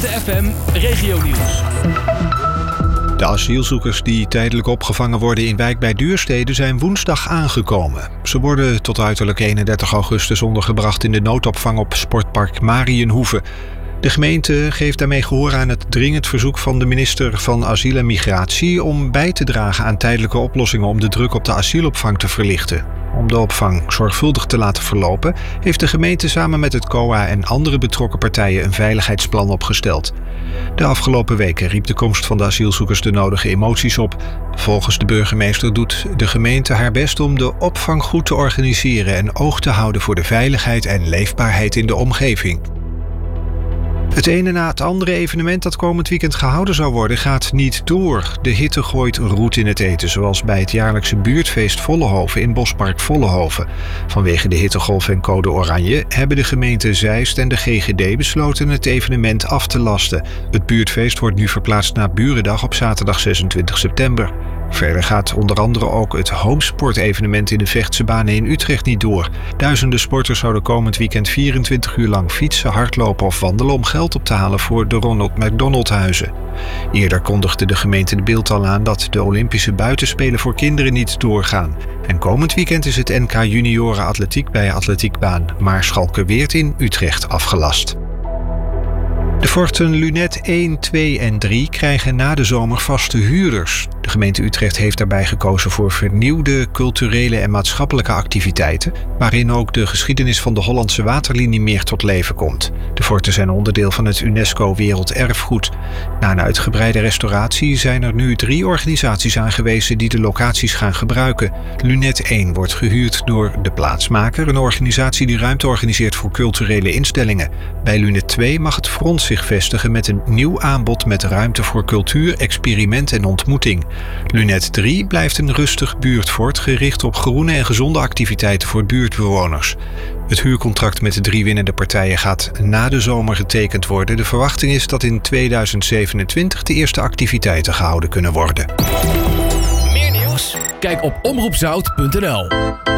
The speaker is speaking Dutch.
Witte FM Regionieuws. De asielzoekers die tijdelijk opgevangen worden in wijk bij Duurstede zijn woensdag aangekomen. Ze worden tot uiterlijk 31 augustus ondergebracht in de noodopvang op sportpark Mariënhoeve. De gemeente geeft daarmee gehoor aan het dringend verzoek van de minister van Asiel en Migratie om bij te dragen aan tijdelijke oplossingen om de druk op de asielopvang te verlichten. Om de opvang zorgvuldig te laten verlopen, heeft de gemeente samen met het COA en andere betrokken partijen een veiligheidsplan opgesteld. De afgelopen weken riep de komst van de asielzoekers de nodige emoties op. Volgens de burgemeester doet de gemeente haar best om de opvang goed te organiseren en oog te houden voor de veiligheid en leefbaarheid in de omgeving. Het ene na het andere evenement dat komend weekend gehouden zou worden gaat niet door. De hitte gooit roet in het eten, zoals bij het jaarlijkse buurtfeest Vollenhoven in Bospark Vollenhoven. Vanwege de hittegolf en code oranje hebben de gemeente Zeist en de GGD besloten het evenement af te lasten. Het buurtfeest wordt nu verplaatst naar Burendag op zaterdag 26 september. Verder gaat onder andere ook het homesport-evenement in de Vechtse banen in Utrecht niet door. Duizenden sporters zouden komend weekend 24 uur lang fietsen, hardlopen of wandelen om geld op te halen voor de Ronald McDonald Huizen. Eerder kondigde de gemeente De Bilt al aan dat de Olympische buitenspelen voor kinderen niet doorgaan. En komend weekend is het NK Junioren Atletiek bij atletiekbaan Maarschalkerweerd in Utrecht afgelast. De forten Lunet 1, 2 en 3 krijgen na de zomer vaste huurders. De gemeente Utrecht heeft daarbij gekozen voor vernieuwde culturele en maatschappelijke activiteiten, waarin ook de geschiedenis van de Hollandse waterlinie meer tot leven komt. De forten zijn onderdeel van het UNESCO Werelderfgoed. Na een uitgebreide restauratie zijn er nu 3 organisaties aangewezen die de locaties gaan gebruiken. Lunet 1 wordt gehuurd door De Plaatsmaker, een organisatie die ruimte organiseert voor culturele instellingen. Bij Lunet 2 mag het Front zich vestigen met een nieuw aanbod met ruimte voor cultuur, experiment en ontmoeting. Lunet 3 blijft een rustig buurtfort gericht op groene en gezonde activiteiten voor buurtbewoners. Het huurcontract met de 3 winnende partijen gaat na de zomer getekend worden. De verwachting is dat in 2027 de eerste activiteiten gehouden kunnen worden. Meer nieuws? Kijk op omroepzout.nl.